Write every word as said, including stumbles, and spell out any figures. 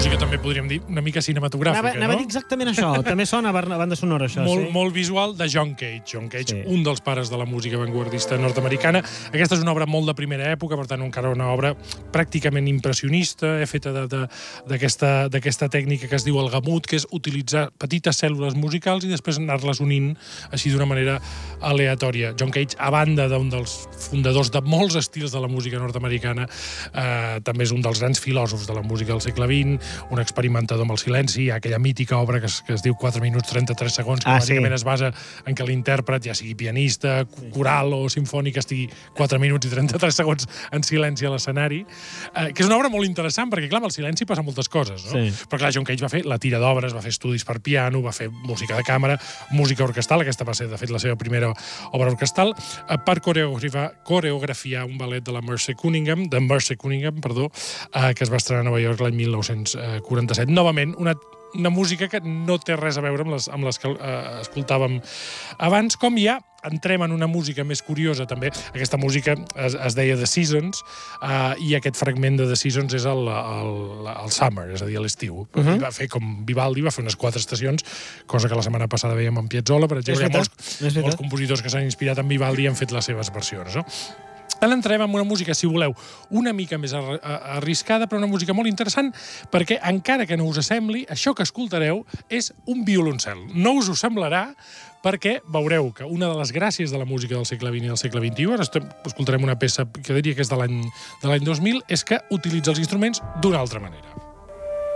música també podríem dir una mica cinematogràfica, anava, no? Anava a dir exactament això. També sona a banda sonora, això. Molt, sí? molt visual de John Cage. John Cage, Sí. un dels pares de la música avantguardista nord-americana. Aquesta és una obra molt de primera època, per tant, encara una obra pràcticament impressionista, eh, feta d'aquesta tècnica que es diu el gamut, que és utilitzar petites cèl·lules musicals i després anar-les unint així d'una manera aleatòria. John Cage, a banda d'un dels fundadors de molts estils de la música nord-americana, eh, també és un dels grans filòsofs de la música del segle vint, un experimentador amb el silenci, hi ha aquella mítica obra que es, que es diu quatre minuts trenta-tres segons, que ah, bàsicament sí. es basa en que l'intèrpret, ja sigui pianista, coral o simfònic, estigui quatre minuts i trenta-tres segons en silenci a l'escenari, eh, que és una obra molt interessant, perquè, clar, amb el silenci passa moltes coses, no? Sí. Però, clar, John Cage va fer la tira d'obres, va fer estudis per piano, va fer música de càmera, música orquestal, aquesta va ser, de fet, la seva primera obra orquestal, eh, per coreografiar, coreografiar un ballet de la Mercy Cunningham, de Mercy Cunningham, perdó, eh, que es va estrenar a Nova York l'any mil nou-cents quaranta-set. Novament, una una música que no té res a veure amb les, amb les que eh, escoltàvem abans, com ja entrem en una música més curiosa també. Aquesta música es, es deia The Seasons, eh, i aquest fragment de The Seasons és el, el, el Summer, és a dir, l'estiu. Uh -huh. Va fer com Vivaldi, va fer unes quatre estacions, cosa que la setmana passada veiem en Piazzolla, per exemple. Hi ha molts, molts compositors que s'han inspirat en Vivaldi i han fet les seves versions, no? Ara entrem en una música, si voleu, una mica més arriscada, però una música molt interessant, perquè, encara que no us sembli, això que escoltareu és un violoncel. No us ho semblarà, perquè veureu que una de les gràcies de la música del segle vint i del segle vint-i-u, ara escoltarem una peça que diria que és de l'any dos mil, és que utilitza els instruments d'una altra manera.